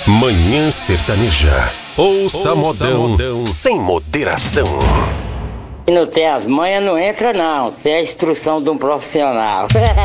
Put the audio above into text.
Manhã Sertaneja. Ouça modão sem moderação. Se não tem as manhas, não entra não. Se é a instrução de um profissional.